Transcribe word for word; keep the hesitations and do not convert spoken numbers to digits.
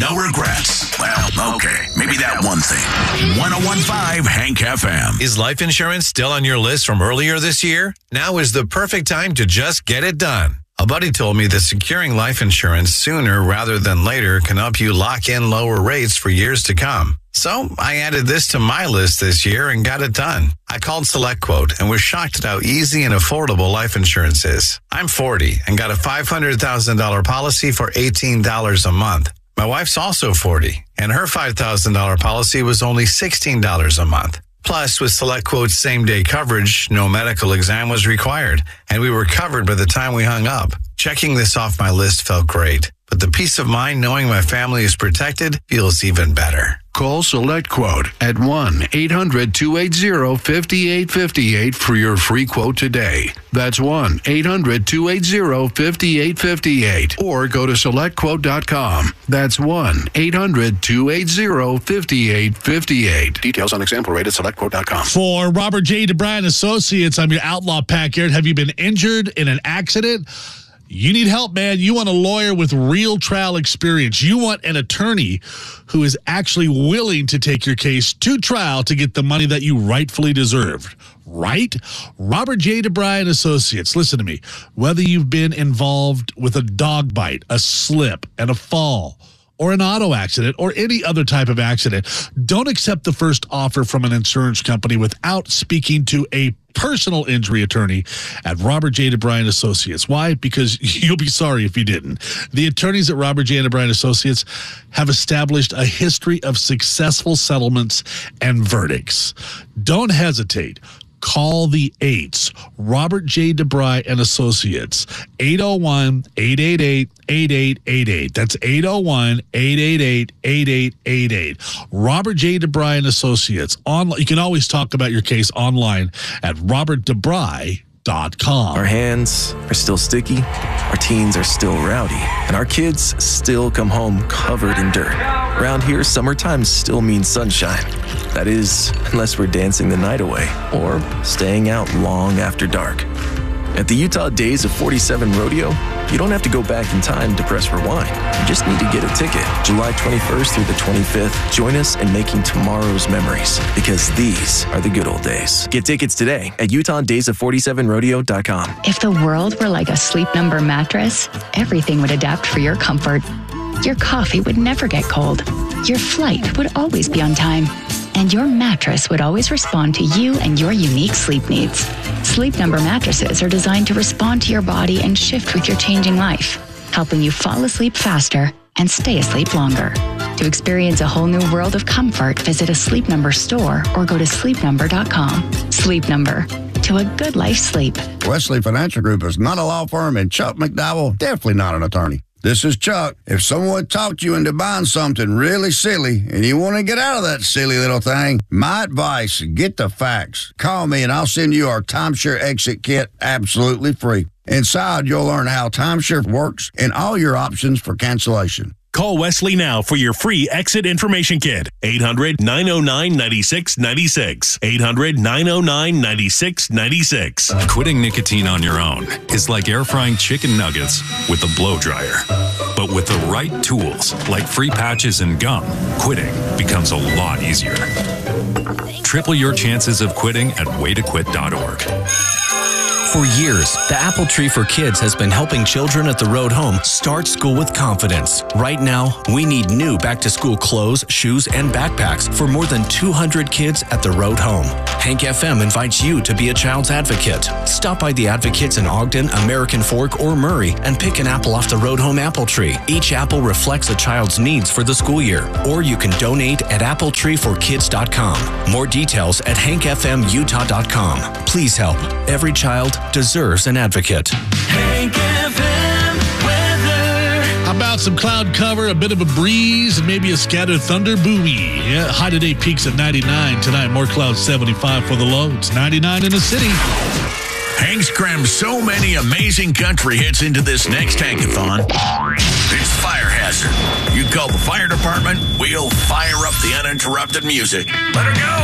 no regrets. Well, okay, maybe that one thing. one oh one point five Hank F M. Is life insurance still on your list from earlier this year? Now is the perfect time to just get it done. A buddy told me that securing life insurance sooner rather than later can help you lock in lower rates for years to come. So I added this to my list this year and got it done. I called SelectQuote and was shocked at how easy and affordable life insurance is. I'm forty and got a five hundred thousand dollars policy for eighteen dollars a month. My wife's also forty, and her five thousand dollars policy was only sixteen dollars a month. Plus, with SelectQuote's same-day coverage, no medical exam was required, and we were covered by the time we hung up. Checking this off my list felt great, but the peace of mind knowing my family is protected feels even better. Call SelectQuote at one eight hundred two eight zero five eight five eight for your free quote today. That's one eight hundred two eight zero five eight five eight. Or go to select quote dot com. That's one eight hundred two eight zero five eight five eight. Details on example rate at select quote dot com. For Robert J. DeBryan Associates, I'm your outlaw pack here. Have you been injured in an accident? You need help, man. You want a lawyer with real trial experience. You want an attorney who is actually willing to take your case to trial to get the money that you rightfully deserved. Right? Robert J. DeBryan Associates. Listen to me. Whether you've been involved with a dog bite, a slip, and a fall, or an auto accident, or any other type of accident, don't accept the first offer from an insurance company without speaking to a personal injury attorney at Robert J. DeBryan Associates. Why? Because you'll be sorry if you didn't. The attorneys at Robert J. DeBryan Associates have established a history of successful settlements and verdicts. Don't hesitate. Call the eights. Robert J. DeBryan and Associates. eight oh one, eight eight eight, eight eight eight eight. That's eight oh one, eight eight eight, eight eight eight eight. Robert J. DeBryan Associates. On, you can always talk about your case online at robert debry dot com. Our hands are still sticky, our teens are still rowdy, and our kids still come home covered in dirt. Around here, summertime still means sunshine. That is, unless we're dancing the night away or staying out long after dark. At the Utah Days of forty-seven Rodeo, you don't have to go back in time to press rewind. You just need to get a ticket. July twenty-first through the twenty-fifth, join us in making tomorrow's memories, because these are the good old days. Get tickets today at utah days of forty-seven rodeo dot com. If the world were like a Sleep Number mattress, everything would adapt for your comfort. Your coffee would never get cold. Your flight would always be on time. And your mattress would always respond to you and your unique sleep needs. Sleep Number mattresses are designed to respond to your body and shift with your changing life, helping you fall asleep faster and stay asleep longer. To experience a whole new world of comfort, visit a Sleep Number store or go to sleep number dot com. Sleep Number. To a good life sleep. Wesley Financial Group is not a law firm, and Chuck McDowell, definitely not an attorney. This is Chuck. If someone talked you into buying something really silly and you want to get out of that silly little thing, my advice, get the facts. Call me and I'll send you our timeshare exit kit absolutely free. Inside, you'll learn how timeshare works and all your options for cancellation. Call Wesley now for your free exit information kit. eight hundred, nine oh nine, nine six nine six. eight hundred, nine oh nine, nine six nine six. Quitting nicotine on your own is like air frying chicken nuggets with a blow dryer. But with the right tools, like free patches and gum, quitting becomes a lot easier. Triple your chances of quitting at way to quit dot org. For years, the Apple Tree for Kids has been helping children at the road home start school with confidence. Right now, we need new back-to-school clothes, shoes, and backpacks for more than two hundred kids at the road home. Hank F M invites you to be a child's advocate. Stop by the Advocates in Ogden, American Fork, or Murray and pick an apple off the road home apple tree. Each apple reflects a child's needs for the school year. Or you can donate at apple tree for kids dot com. More details at hank f m utah dot com. Please help. Every child deserves an advocate. Hank F M weather. How about some cloud cover, a bit of a breeze, and maybe a scattered thunder buoy? Yeah, high today peaks at ninety-nine. Tonight, more clouds, seventy-five for the low. It's ninety-nine in the city. Hank's crammed so many amazing country hits into this next Hankathon. It's Fire Hazard. You call the fire department, we'll fire up the uninterrupted music. Let her go.